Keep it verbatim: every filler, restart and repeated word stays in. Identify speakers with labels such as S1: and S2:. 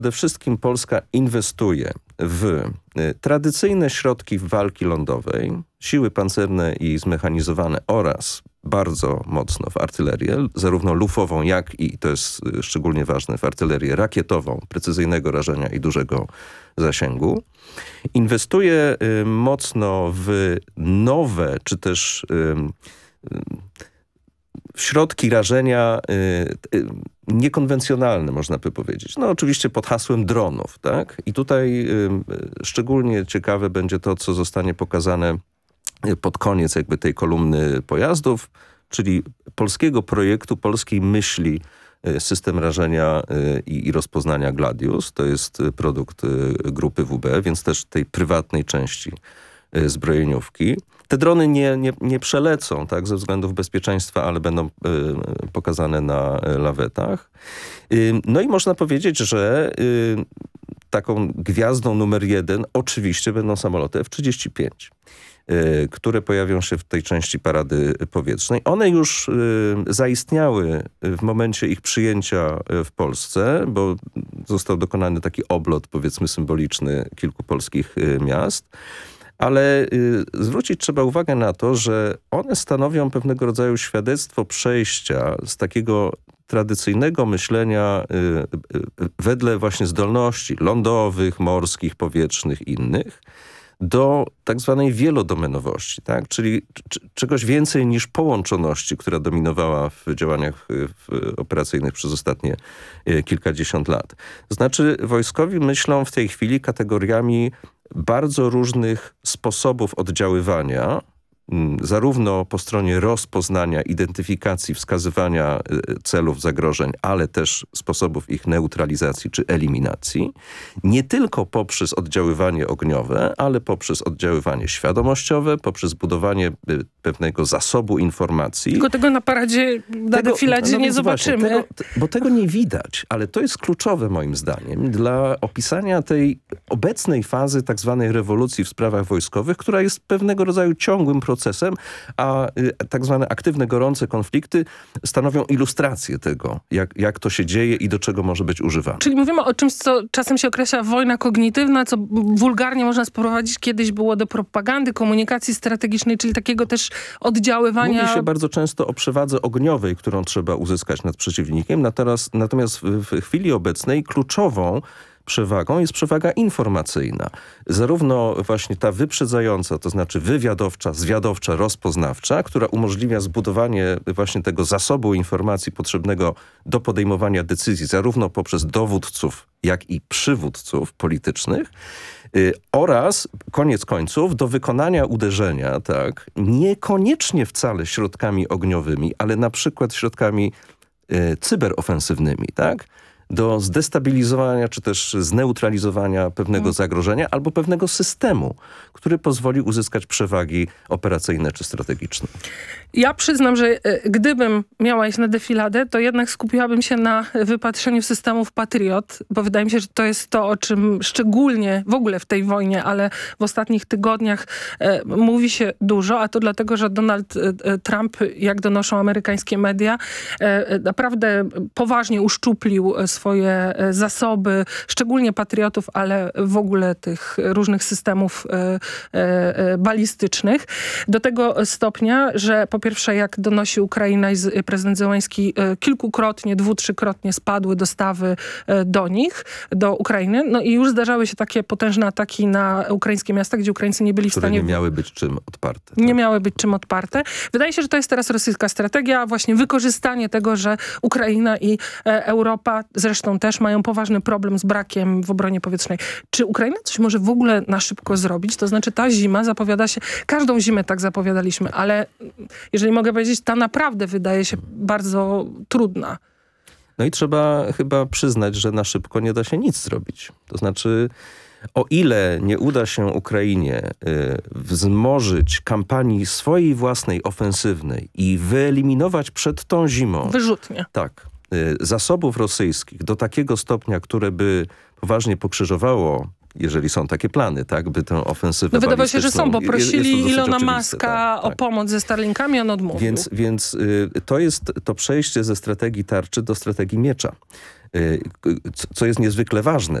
S1: Przede wszystkim Polska inwestuje w tradycyjne środki walki lądowej, siły pancerne i zmechanizowane oraz bardzo mocno w artylerię, zarówno lufową, jak i, to jest szczególnie ważne, w artylerię rakietową, precyzyjnego rażenia i dużego zasięgu. Inwestuje y, mocno w nowe, czy też y, y, w środki rażenia y, y, niekonwencjonalne, można by powiedzieć. No oczywiście pod hasłem dronów, tak? I tutaj y, szczególnie ciekawe będzie to, co zostanie pokazane pod koniec jakby tej kolumny pojazdów, czyli polskiego projektu, polskiej myśli system rażenia i, i rozpoznania Gladius. To jest produkt grupy W B, więc też tej prywatnej części zbrojeniówki. Te drony nie, nie, nie przelecą, tak, ze względów bezpieczeństwa, ale będą y, pokazane na lawetach. Y, no i można powiedzieć, że y, taką gwiazdą numer jeden oczywiście będą samoloty F trzydzieści pięć. Które pojawią się w tej części parady powietrznej. One już y, zaistniały w momencie ich przyjęcia w Polsce, bo został dokonany taki oblot, powiedzmy symboliczny, kilku polskich y, miast. Ale y, zwrócić trzeba uwagę na to, że one stanowią pewnego rodzaju świadectwo przejścia z takiego tradycyjnego myślenia y, y, wedle właśnie zdolności lądowych, morskich, powietrznych, innych, do tak zwanej wielodomenowości, tak? Czyli czegoś więcej niż połączoności, która dominowała w działaniach w operacyjnych przez ostatnie kilkadziesiąt lat. To znaczy wojskowi myślą w tej chwili kategoriami bardzo różnych sposobów oddziaływania, zarówno po stronie rozpoznania, identyfikacji, wskazywania celów, zagrożeń, ale też sposobów ich neutralizacji czy eliminacji. Nie tylko poprzez oddziaływanie ogniowe, ale poprzez oddziaływanie świadomościowe, poprzez budowanie pewnego zasobu informacji.
S2: Tylko tego na paradzie, na tego, defiladzie no nie zobaczymy.
S1: Właśnie, tego, bo tego nie widać, ale to jest kluczowe moim zdaniem dla opisania tej obecnej fazy tak zwanej rewolucji w sprawach wojskowych, która jest pewnego rodzaju ciągłym procesem, a y, tak zwane aktywne, gorące konflikty stanowią ilustrację tego, jak, jak to się dzieje i do czego może być używane.
S2: Czyli mówimy o czymś, co czasem się określa wojna kognitywna, co wulgarnie można sprowadzić, kiedyś było do propagandy, komunikacji strategicznej, czyli takiego też oddziaływania.
S1: Mówi się bardzo często o przewadze ogniowej, którą trzeba uzyskać nad przeciwnikiem, natomiast, natomiast w, w chwili obecnej kluczową przewagą jest przewaga informacyjna. Zarówno właśnie ta wyprzedzająca, to znaczy wywiadowcza, zwiadowcza, rozpoznawcza, która umożliwia zbudowanie właśnie tego zasobu informacji potrzebnego do podejmowania decyzji, zarówno poprzez dowódców, jak i przywódców politycznych, yy, oraz koniec końców do wykonania uderzenia, tak, niekoniecznie wcale środkami ogniowymi, ale na przykład środkami yy, cyberofensywnymi, tak, do zdestabilizowania czy też zneutralizowania pewnego hmm. zagrożenia albo pewnego systemu, który pozwoli uzyskać przewagi operacyjne czy strategiczne.
S2: Ja przyznam, że gdybym miała iść na defiladę, to jednak skupiłabym się na wypatrzeniu systemów Patriot, bo wydaje mi się, że to jest to, o czym szczególnie w ogóle w tej wojnie, ale w ostatnich tygodniach e, mówi się dużo, a to dlatego, że Donald e, Trump, jak donoszą amerykańskie media, e, naprawdę poważnie uszczuplił swoje zasoby, szczególnie Patriotów, ale w ogóle tych różnych systemów e, e, balistycznych. Do tego stopnia, że po pierwsze, jak donosi Ukraina i prezydent Zełański, kilkukrotnie, dwu, trzykrotnie spadły dostawy do nich, do Ukrainy. No i już zdarzały się takie potężne ataki na ukraińskie miasta, gdzie Ukraińcy nie byli
S1: Które
S2: w stanie...
S1: nie miały być czym odparte. Tak?
S2: Nie miały być czym odparte. Wydaje się, że to jest teraz rosyjska strategia, właśnie wykorzystanie tego, że Ukraina i Europa zresztą też mają poważny problem z brakiem w obronie powietrznej. Czy Ukraina coś może w ogóle na szybko zrobić? To znaczy ta zima zapowiada się... Każdą zimę tak zapowiadaliśmy, ale jeżeli mogę powiedzieć, ta naprawdę wydaje się bardzo trudna.
S1: No i trzeba chyba przyznać, że na szybko nie da się nic zrobić. To znaczy, o ile nie uda się Ukrainie y, wzmożyć kampanii swojej własnej ofensywnej i wyeliminować przed tą zimą...
S2: Wyrzutnie.
S1: Tak. Y, zasobów rosyjskich do takiego stopnia, które by poważnie pokrzyżowało jeżeli są takie plany, tak, by tę ofensywę
S2: No wydawało się, że są, bo
S1: balistyczną- jest- jest to
S2: prosili
S1: dosyć
S2: Ilona
S1: oczywiste,
S2: Maska
S1: tak,
S2: o
S1: tak.
S2: pomoc ze Starlinkami, on odmówił.
S1: Więc, więc y, to jest to przejście ze strategii tarczy do strategii miecza. Y, co jest niezwykle ważne,